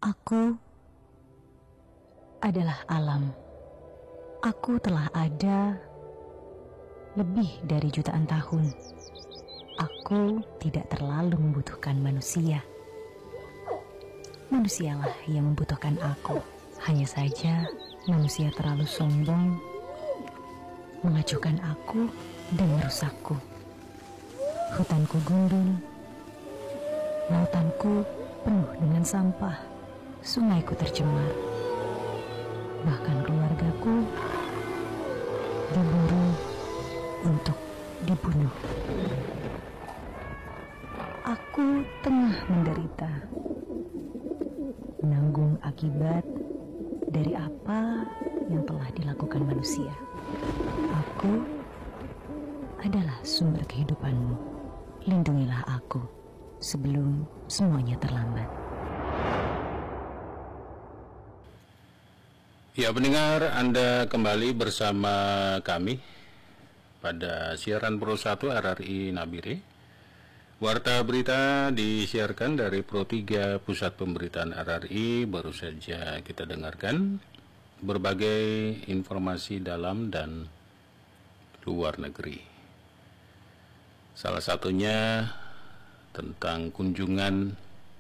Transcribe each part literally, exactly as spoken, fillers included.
Aku adalah alam. Aku telah ada lebih dari jutaan tahun. Aku tidak terlalu membutuhkan manusia. Manusialah yang membutuhkan aku. Hanya saja manusia terlalu sombong, mengacuhkan aku dan merusakku. Hutanku gundul, lautanku penuh dengan sampah, sungaiku tercemar, bahkan keluargaku diburu untuk dibunuh. Aku tengah menderita, menanggung akibat dari apa yang telah dilakukan manusia. Aku adalah sumber kehidupanmu. Lindungilah aku sebelum semuanya terlambat. Ya, pendengar, Anda kembali bersama kami pada siaran Pro satu R R I Nabire. Warta berita disiarkan dari Pro tiga Pusat Pemberitaan R R I. Baru saja kita dengarkan berbagai informasi dalam dan luar negeri. Salah satunya tentang kunjungan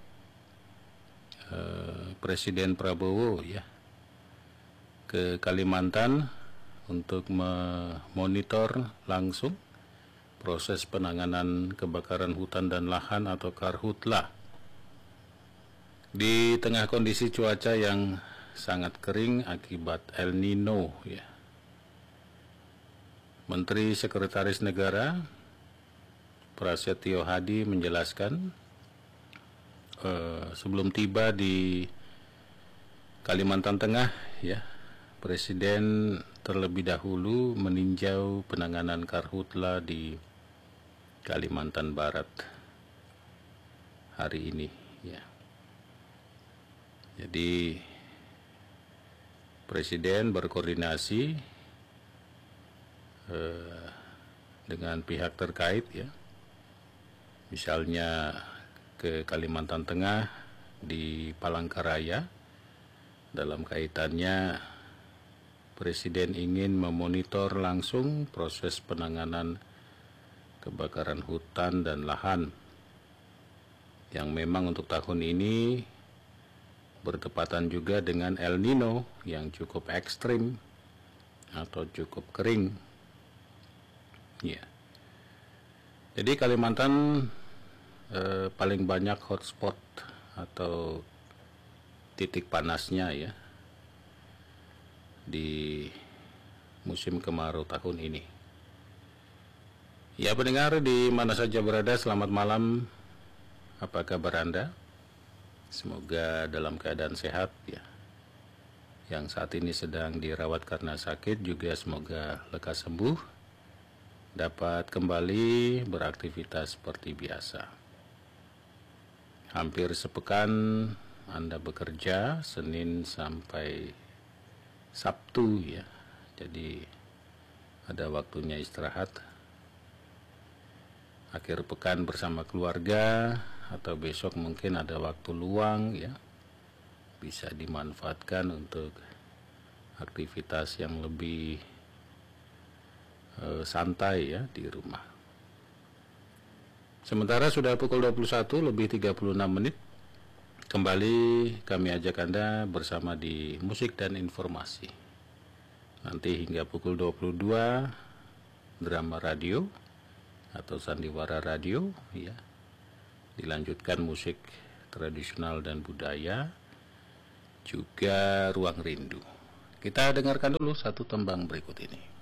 eh, Presiden Prabowo ya ke Kalimantan untuk memonitor langsung proses penanganan kebakaran hutan dan lahan atau Karhutla di tengah kondisi cuaca yang sangat kering akibat El Nino ya. Menteri Sekretaris Negara Prasetyo Hadi menjelaskan uh, sebelum tiba di Kalimantan Tengah ya, Presiden terlebih dahulu meninjau penanganan Karhutla di Kalimantan Barat hari ini ya. Jadi Presiden berkoordinasi uh, dengan pihak terkait ya, misalnya ke Kalimantan Tengah di Palangkaraya. Dalam kaitannya Presiden ingin memonitor langsung proses penanganan kebakaran hutan dan lahan yang memang untuk tahun ini bertepatan juga dengan El Nino yang cukup ekstrim atau cukup kering ya. Jadi Kalimantan eh, paling banyak hotspot atau titik panasnya ya di musim kemarau tahun ini. Ya, pendengar di mana saja berada, selamat malam. Apa kabar Anda? Semoga dalam keadaan sehat ya. Yang saat ini sedang dirawat karena sakit juga semoga lekas sembuh, dapat kembali beraktivitas seperti biasa. Hampir sepekan Anda bekerja Senin sampai Sabtu ya. Jadi ada waktunya istirahat. Akhir pekan bersama keluarga atau besok mungkin ada waktu luang ya. Bisa dimanfaatkan untuk aktivitas yang lebih santai ya di rumah. Sementara sudah pukul dua puluh satu lebih tiga puluh enam menit. Kembali kami ajak Anda bersama di musik dan informasi. Nanti hingga pukul dua puluh dua drama radio atau sandiwara radio ya. Dilanjutkan musik tradisional dan budaya, juga ruang rindu. Kita dengarkan dulu satu tembang berikut ini.